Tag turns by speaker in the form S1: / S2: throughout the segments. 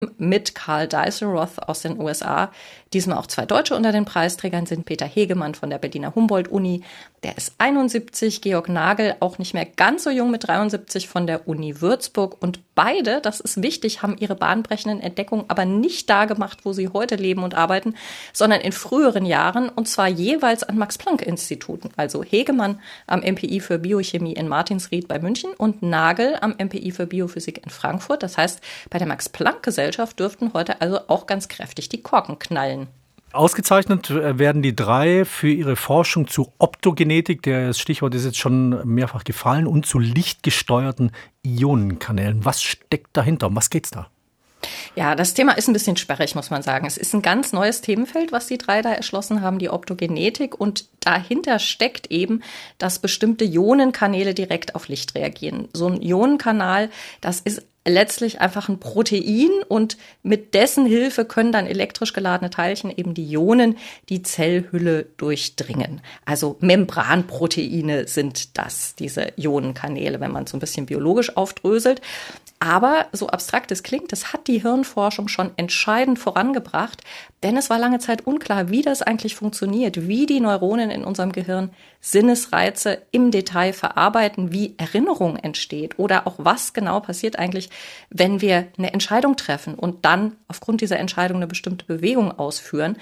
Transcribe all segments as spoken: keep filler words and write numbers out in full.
S1: mit Carl Dieselroth aus den U S A. Diesmal auch zwei Deutsche unter den Preisträgern sind Peter Hegemann von der Berliner Humboldt-Uni. Der ist einundsiebzig, Georg Nagel, auch nicht mehr ganz so jung mit dreiundsiebzig von der Uni Würzburg. Und beide, das ist wichtig, haben ihre bahnbrechenden Entdeckungen aber nicht da gemacht, wo sie heute leben und arbeiten, sondern in früheren Jahren und zwar jeweils an Max-Planck-Instituten. Also Hegemann am M P I für Biochemie in Martinsried bei München und Nagel am M P I für Biophysik in Frankfurt. Das heißt, bei der Max-Planck-Gesellschaft dürften heute also auch ganz kräftig die Korken knallen.
S2: Ausgezeichnet werden die drei für ihre Forschung zu Optogenetik, das Stichwort ist jetzt schon mehrfach gefallen, und zu lichtgesteuerten Ionenkanälen. Was steckt dahinter? Um was geht's da?
S1: Ja, das Thema ist ein bisschen sperrig, muss man sagen. Es ist ein ganz neues Themenfeld, was die drei da erschlossen haben, die Optogenetik. Und dahinter steckt eben, dass bestimmte Ionenkanäle direkt auf Licht reagieren. So ein Ionenkanal, das ist letztlich einfach ein Protein und mit dessen Hilfe können dann elektrisch geladene Teilchen, eben die Ionen, die Zellhülle durchdringen. Also Membranproteine sind das, diese Ionenkanäle, wenn man so ein bisschen biologisch aufdröselt. Aber so abstrakt es klingt, das hat die Hirnforschung schon entscheidend vorangebracht, denn es war lange Zeit unklar, wie das eigentlich funktioniert, wie die Neuronen in unserem Gehirn Sinnesreize im Detail verarbeiten, wie Erinnerung entsteht oder auch was genau passiert eigentlich, wenn wir eine Entscheidung treffen und dann aufgrund dieser Entscheidung eine bestimmte Bewegung ausführen.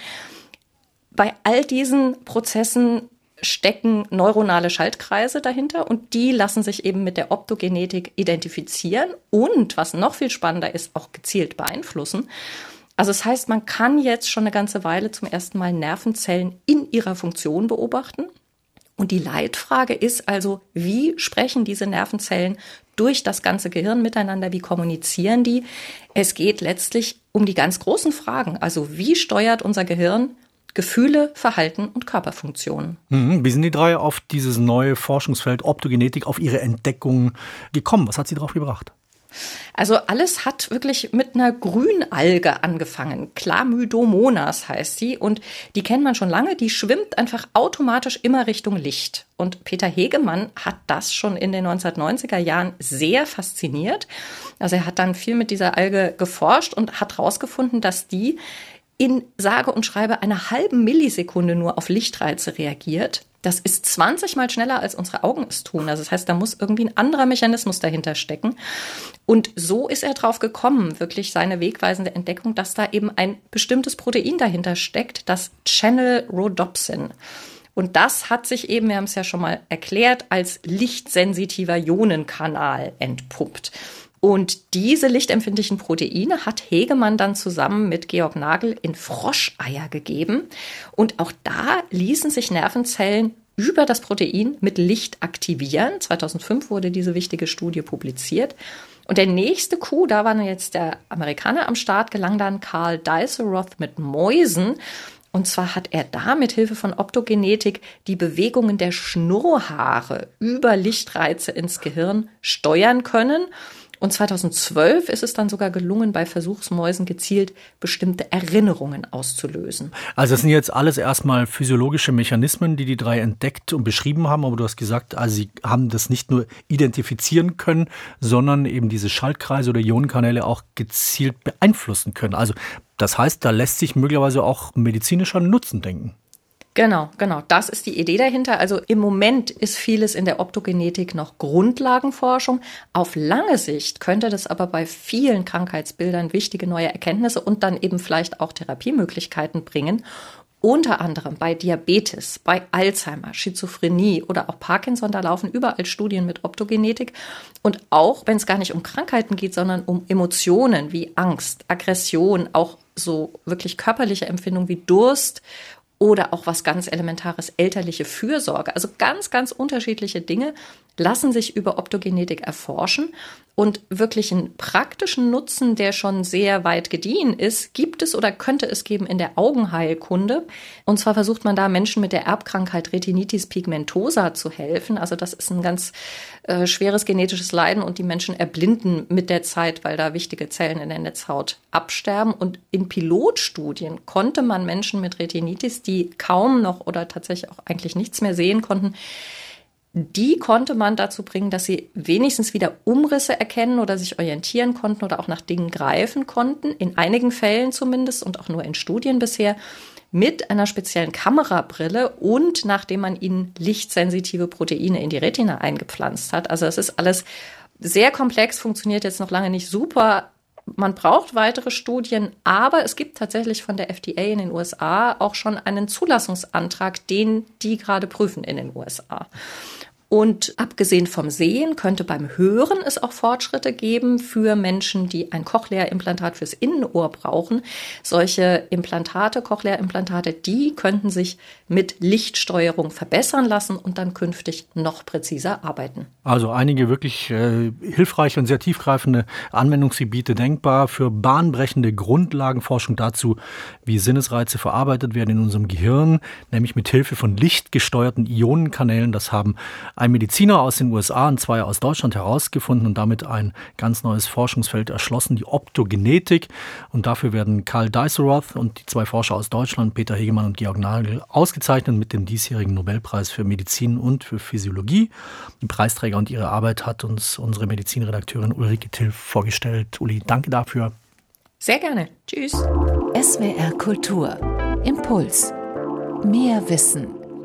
S1: Bei all diesen Prozessen stecken neuronale Schaltkreise dahinter und die lassen sich eben mit der Optogenetik identifizieren und, was noch viel spannender ist, auch gezielt beeinflussen. Also das heißt, man kann jetzt schon eine ganze Weile zum ersten Mal Nervenzellen in ihrer Funktion beobachten. Und die Leitfrage ist also, wie sprechen diese Nervenzellen durch das ganze Gehirn miteinander, wie kommunizieren die? Es geht letztlich um die ganz großen Fragen, also wie steuert unser Gehirn Gefühle, Verhalten und Körperfunktionen.
S2: Mhm. Wie sind die drei auf dieses neue Forschungsfeld Optogenetik, auf ihre Entdeckung gekommen? Was hat sie drauf gebracht?
S1: Also alles hat wirklich mit einer Grünalge angefangen. Chlamydomonas heißt sie und die kennt man schon lange. Die schwimmt einfach automatisch immer Richtung Licht. Und Peter Hegemann hat das schon in den neunzehnhundertneunziger Jahren sehr fasziniert. Also er hat dann viel mit dieser Alge geforscht und hat herausgefunden, dass die in sage und schreibe einer halben Millisekunde nur auf Lichtreize reagiert. Das ist zwanzig Mal schneller, als unsere Augen es tun. Also das heißt, da muss irgendwie ein anderer Mechanismus dahinter stecken. Und so ist er drauf gekommen, wirklich seine wegweisende Entdeckung, dass da eben ein bestimmtes Protein dahinter steckt, das Channel-Rhodopsin. Und das hat sich eben, wir haben es ja schon mal erklärt, als lichtsensitiver Ionenkanal entpuppt. Und diese lichtempfindlichen Proteine hat Hegemann dann zusammen mit Georg Nagel in Froscheier gegeben. Und auch da ließen sich Nervenzellen über das Protein mit Licht aktivieren. zweitausendfünf wurde diese wichtige Studie publiziert. Und der nächste Coup, da war jetzt der Amerikaner am Start, gelang dann Carl Dieselroth mit Mäusen. Und zwar hat er da mit Hilfe von Optogenetik die Bewegungen der Schnurrhaare über Lichtreize ins Gehirn steuern können. Und zweitausendzwölf ist es dann sogar gelungen, bei Versuchsmäusen gezielt bestimmte Erinnerungen auszulösen.
S2: Also das sind jetzt alles erstmal physiologische Mechanismen, die die drei entdeckt und beschrieben haben. Aber du hast gesagt, also sie haben das nicht nur identifizieren können, sondern eben diese Schaltkreise oder Ionenkanäle auch gezielt beeinflussen können. Also das heißt, da lässt sich möglicherweise auch medizinischer Nutzen denken.
S1: Genau, genau. Das ist die Idee dahinter. Also im Moment ist vieles in der Optogenetik noch Grundlagenforschung. Auf lange Sicht könnte das aber bei vielen Krankheitsbildern wichtige neue Erkenntnisse und dann eben vielleicht auch Therapiemöglichkeiten bringen. Unter anderem bei Diabetes, bei Alzheimer, Schizophrenie oder auch Parkinson, da laufen überall Studien mit Optogenetik. Und auch, wenn es gar nicht um Krankheiten geht, sondern um Emotionen wie Angst, Aggression, auch so wirklich körperliche Empfindungen wie Durst oder auch was ganz Elementares, elterliche Fürsorge. Also ganz, ganz unterschiedliche Dinge lassen sich über Optogenetik erforschen. Und wirklich einen praktischen Nutzen, der schon sehr weit gediehen ist, gibt es oder könnte es geben in der Augenheilkunde. Und zwar versucht man da Menschen mit der Erbkrankheit Retinitis pigmentosa zu helfen. Also das ist ein ganz äh, schweres genetisches Leiden und die Menschen erblinden mit der Zeit, weil da wichtige Zellen in der Netzhaut absterben. Und in Pilotstudien konnte man Menschen mit Retinitis, die kaum noch oder tatsächlich auch eigentlich nichts mehr sehen konnten, Die konnte man dazu bringen, dass sie wenigstens wieder Umrisse erkennen oder sich orientieren konnten oder auch nach Dingen greifen konnten, in einigen Fällen zumindest und auch nur in Studien bisher, mit einer speziellen Kamerabrille und nachdem man ihnen lichtsensitive Proteine in die Retina eingepflanzt hat. Also es ist alles sehr komplex, funktioniert jetzt noch lange nicht super. Man braucht weitere Studien, aber es gibt tatsächlich von der F D A in den U S A auch schon einen Zulassungsantrag, den die gerade prüfen in den U S A. Und abgesehen vom Sehen könnte beim Hören es auch Fortschritte geben für Menschen, die ein Cochlea-Implantat fürs Innenohr brauchen. Solche Implantate, Cochlea-Implantate, die könnten sich mit Lichtsteuerung verbessern lassen und dann künftig noch präziser arbeiten.
S2: Also einige wirklich äh, hilfreiche und sehr tiefgreifende Anwendungsgebiete denkbar für bahnbrechende Grundlagenforschung dazu, wie Sinnesreize verarbeitet werden in unserem Gehirn, nämlich mit Hilfe von lichtgesteuerten Ionenkanälen. Das haben ein Mediziner aus den U S A und zwei aus Deutschland herausgefunden und damit ein ganz neues Forschungsfeld erschlossen, die Optogenetik. Und dafür werden Karl Dijsselroth und die zwei Forscher aus Deutschland, Peter Hegemann und Georg Nagel, ausgezeichnet mit dem diesjährigen Nobelpreis für Medizin und für Physiologie. Die Preisträger und ihre Arbeit hat uns unsere Medizinredakteurin Ulrike Till vorgestellt. Uli, danke dafür.
S1: Sehr gerne. Tschüss.
S3: S W R Kultur. Impuls. Mehr Wissen.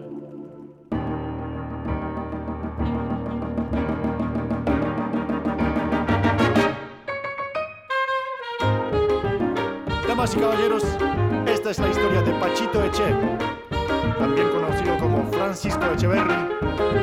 S4: Damas y caballeros, esta es la historia de Pachito Eche, también conocido como Francisco Echeverry,